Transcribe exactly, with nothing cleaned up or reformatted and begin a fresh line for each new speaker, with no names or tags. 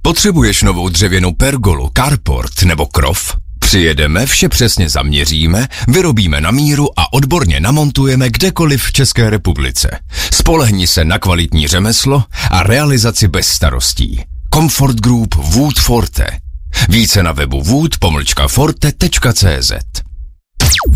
Potřebuješ novou dřevěnou pergolu, carport nebo krov? Přijedeme, vše přesně zaměříme, vyrobíme na míru a odborně namontujeme kdekoliv v České republice. Spolehni se na kvalitní řemeslo a realizaci bez starostí. Comfort Group Wood Forte. Více na webu wood pomlčka forte tečka cé zet.